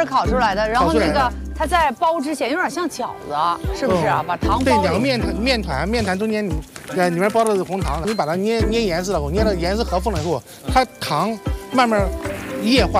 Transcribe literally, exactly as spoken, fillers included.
是烤出来的，然后那个烤出来的它在包之前有点像饺子，是不是啊？把糖对， 包里。 两个面团面团面团中间你呃里面包的是红糖，你把它捏捏严实了后，捏到严实合缝了以后，它糖慢慢液化。